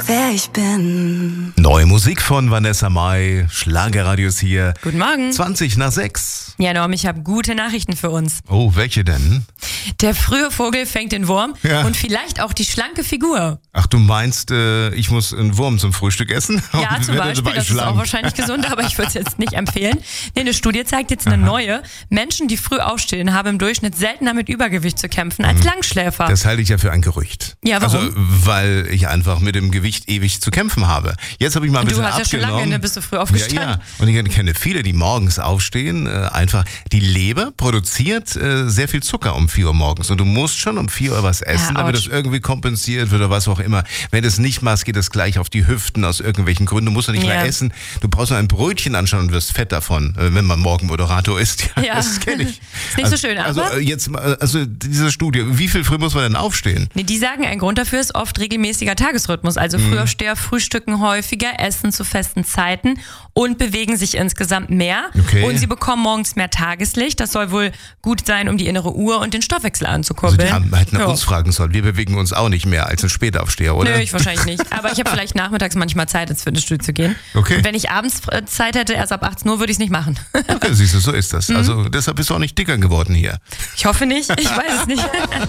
Wer ich bin. Neue Musik von Vanessa Mai, Schlagerradios hier. Guten Morgen. 20:20. Ja, Norm, ich habe gute Nachrichten für uns. Oh, welche denn? Der frühe Vogel fängt den Wurm Ja. und vielleicht auch die schlanke Figur. Ach, du meinst, ich muss einen Wurm zum Frühstück essen? Ja, Und zum werde Beispiel, dabei das ist auch schlank. wahrscheinlich gesund, aber ich würde es jetzt nicht empfehlen. Nee, eine Studie zeigt jetzt eine neue. Menschen, die früh aufstehen, haben im Durchschnitt seltener mit Übergewicht zu kämpfen als Langschläfer. Das halte ich ja für ein Gerücht. Ja, warum? Also, weil ich einfach mit dem Gewicht ewig zu kämpfen habe. Jetzt habe ich mal ein bisschen Du hast ja schon abgenommen. lange, ne, bist du früh aufgestanden. Ja. Und ich kenne viele, die morgens aufstehen. Einfach, die Leber produziert sehr viel Zucker um 4 Uhr morgens. Und du musst schon um 4 Uhr was essen, damit das irgendwie kompensiert wird oder was auch immer. Wenn du es nicht machst, geht es gleich auf die Hüften aus irgendwelchen Gründen. Du musst ja nicht mehr essen. Du brauchst nur ein Brötchen anschauen und wirst fett davon, wenn man morgen Moderator ist. Ja. Das kenne ich. Ist nicht so schön, aber... Also diese Studie, wie viel früh muss man denn aufstehen? Nee, die sagen, ein Grund dafür ist oft regelmäßiger Tagesrhythmus. Also Frühaufsteher frühstücken häufiger, essen zu festen Zeiten und bewegen sich insgesamt mehr. Okay. Und sie bekommen morgens mehr Tageslicht. Das soll wohl gut sein, um die innere Uhr und den Stoffwechsel Also anzukurbeln. die hätten uns fragen sollen. Wir bewegen uns auch nicht mehr als ein Spätaufsteher, oder? Nö, ich wahrscheinlich nicht. Aber ich habe vielleicht nachmittags manchmal Zeit, ins Fitnessstudio zu gehen. Okay. Und wenn ich abends Zeit hätte, erst ab 18 Uhr, würde ich es nicht machen. Okay, siehst du, so ist das. Also deshalb bist du auch nicht dicker geworden hier. Ich hoffe nicht. Ich weiß es nicht.